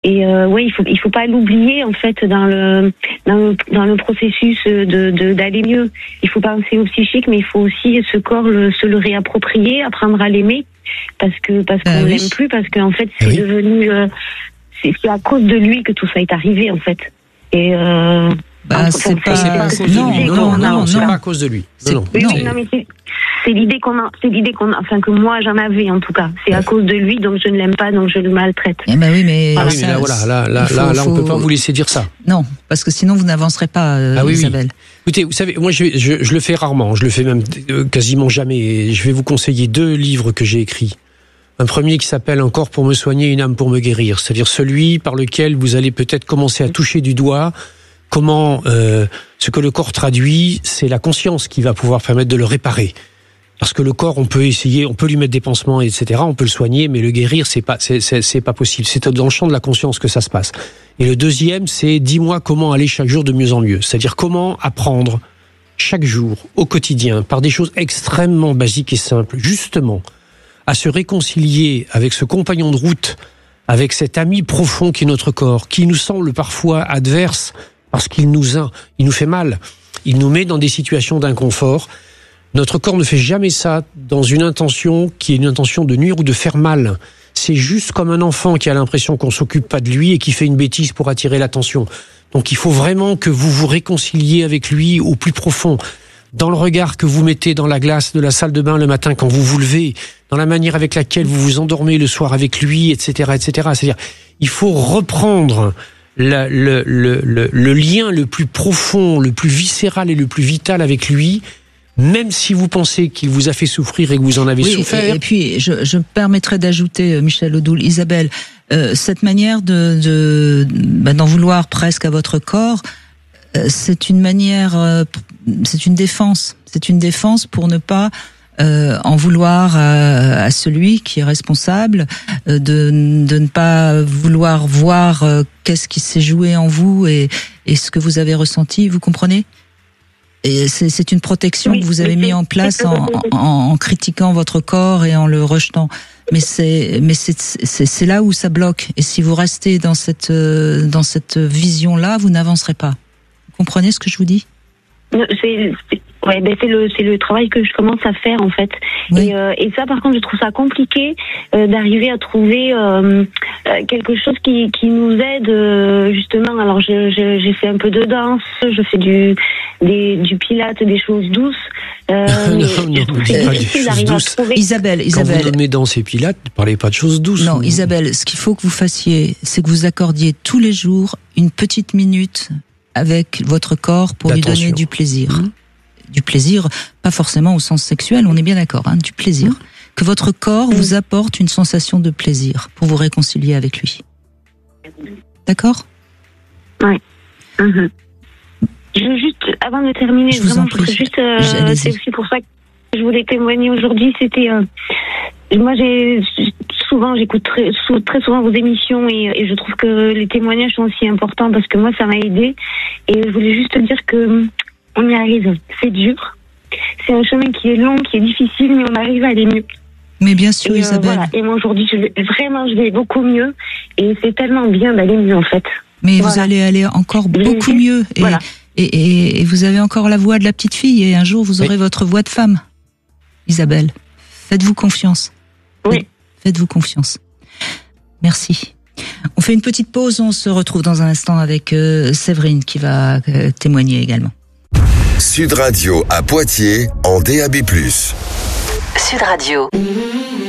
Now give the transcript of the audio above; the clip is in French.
Et il faut pas l'oublier en fait dans le processus d'aller mieux. Il faut penser au psychique, mais il faut aussi ce corps se le réapproprier, apprendre à l'aimer, parce qu'on l'aime plus, parce qu'en fait c'est devenu c'est à cause de lui que tout ça est arrivé en fait. Et c'est pas à cause de lui. Non, c'est pas à cause de lui. Non, mais c'est l'idée que moi j'en avais en tout cas. C'est à cause de lui, donc je ne l'aime pas, donc je le maltraite. Oui, mais là, on peut pas vous laisser dire ça. Non, parce que sinon vous n'avancerez pas, Isabelle. Écoutez, vous savez, moi je le fais rarement, je le fais même quasiment jamais. Et je vais vous conseiller 2 livres que j'ai écrits. Un premier qui s'appelle « Un corps pour me soigner, une âme pour me guérir », c'est-à-dire celui par lequel vous allez peut-être commencer à toucher du doigt comment ce que le corps traduit, c'est la conscience qui va pouvoir permettre de le réparer. Parce que le corps, on peut essayer, on peut lui mettre des pansements, etc. On peut le soigner, mais le guérir, c'est pas possible. C'est dans le champ de la conscience que ça se passe. Et le deuxième, c'est « Dis-moi comment aller chaque jour de mieux en mieux ». C'est-à-dire comment apprendre chaque jour, au quotidien, par des choses extrêmement basiques et simples, justement, à se réconcilier avec ce compagnon de route, avec cet ami profond qui est notre corps, qui nous semble parfois adverse parce qu'il nous fait mal, il nous met dans des situations d'inconfort. Notre corps ne fait jamais ça dans une intention qui est une intention de nuire ou de faire mal. C'est juste comme un enfant qui a l'impression qu'on s'occupe pas de lui et qui fait une bêtise pour attirer l'attention. Donc il faut vraiment que vous vous réconciliez avec lui au plus profond. Dans le regard que vous mettez dans la glace de la salle de bain le matin quand vous vous levez, dans la manière avec laquelle vous vous endormez le soir avec lui, etc., etc. C'est-à-dire, il faut reprendre le lien le plus profond, le plus viscéral et le plus vital avec lui, même si vous pensez qu'il vous a fait souffrir et que vous en avez souffert. Et puis, je me permettrai d'ajouter, Michel Odoul, Isabelle, cette manière d'en vouloir presque à votre corps, c'est une manière, c'est une défense. C'est une défense pour ne pas en vouloir à celui qui est responsable, de ne pas vouloir voir qu'est-ce qui s'est joué en vous et ce que vous avez ressenti. Vous comprenez ? Et c'est une protection que vous avez mis en place en critiquant votre corps et en le rejetant. Mais c'est là où ça bloque. Et si vous restez dans cette vision-là, vous n'avancerez pas. Vous comprenez ce que je vous dis ? C'est le travail que je commence à faire en fait. Oui. Et ça, par contre, je trouve ça compliqué d'arriver à trouver quelque chose qui nous aide justement. Alors, j'ai fait un peu de danse, je fais du pilates, des choses douces. Isabelle, quand vous nommez danse et pilates, ne parlez pas de choses douces. Non, Isabelle, ce qu'il faut que vous fassiez, c'est que vous accordiez tous les jours une petite minute avec votre corps pour lui donner du plaisir. Du plaisir, pas forcément au sens sexuel, on est bien d'accord, du plaisir. Que votre corps vous apporte une sensation de plaisir pour vous réconcilier avec lui. D'accord ? Oui. Juste, avant de terminer, je vous en prie. C'est aussi pour ça que je voulais témoigner aujourd'hui. C'était, moi j'écoute très souvent vos émissions et je trouve que les témoignages sont aussi importants parce que moi ça m'a aidé. Et je voulais juste dire que on y arrive. C'est dur. C'est un chemin qui est long, qui est difficile, mais on arrive à aller mieux. Mais bien sûr, Isabelle. Voilà. Et moi aujourd'hui, je vais beaucoup mieux. Et c'est tellement bien d'aller mieux en fait. Mais vous allez aller encore beaucoup mieux. Et vous avez encore la voix de la petite fille. Et un jour, vous aurez votre voix de femme. Isabelle, faites-vous confiance. Oui. Faites-vous confiance. Merci. On fait une petite pause. On se retrouve dans un instant avec Séverine qui va témoigner également. Sud Radio à Poitiers en DAB+. Sud Radio.